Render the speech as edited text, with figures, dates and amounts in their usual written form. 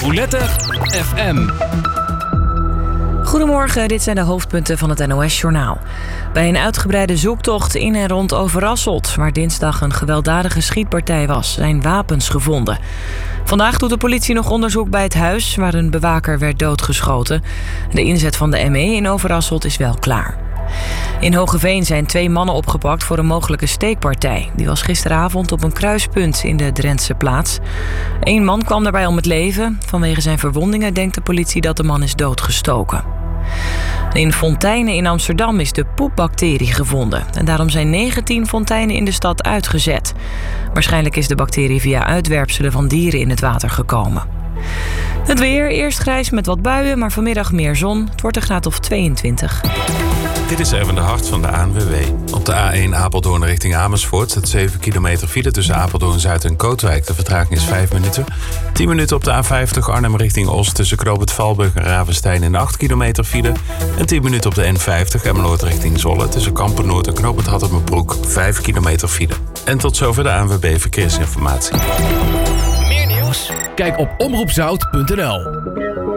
Roulette FM. Goedemorgen, dit zijn de hoofdpunten van het NOS-journaal. Bij een uitgebreide zoektocht in en rond Overasselt, waar dinsdag een gewelddadige schietpartij was, zijn wapens gevonden. Vandaag doet de politie nog onderzoek bij het huis waar een bewaker werd doodgeschoten. De inzet van de ME in Overasselt is wel klaar. In Hoogeveen zijn 2 mannen opgepakt voor een mogelijke steekpartij. Die was gisteravond op een kruispunt in de Drentse plaats. 1 man kwam daarbij om het leven. Vanwege zijn verwondingen denkt de politie dat de man is doodgestoken. In fonteinen in Amsterdam is de poepbacterie gevonden. En daarom zijn 19 fonteinen in de stad uitgezet. Waarschijnlijk is de bacterie via uitwerpselen van dieren in het water gekomen. Het weer, eerst grijs met wat buien, maar vanmiddag meer zon. Het wordt een graad of 22. Dit is Erwin de Hart van de ANWB. Op de A1 Apeldoorn richting Amersfoort staat 7 kilometer file tussen Apeldoorn-Zuid en Kootwijk. De vertraging is 5 minuten. 10 minuten op de A50 Arnhem richting Oost tussen Knoop Valburg en Ravenstein in 8 kilometer file. En 10 minuten op de N50 Emmeloord richting Zwolle tussen Kampen-Noord en Knoop Hattemerbroek 5 kilometer file. En tot zover de ANWB Verkeersinformatie. Meer nieuws? Kijk op omroepzout.nl.